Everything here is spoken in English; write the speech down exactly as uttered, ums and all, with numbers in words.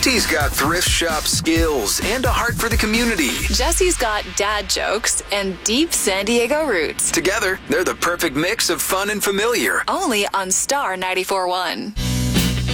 He's got thrift shop skills and a heart for the community. Jesse's got dad jokes and deep San Diego roots. Together, they're the perfect mix of fun and familiar. Only on Star ninety-four point one.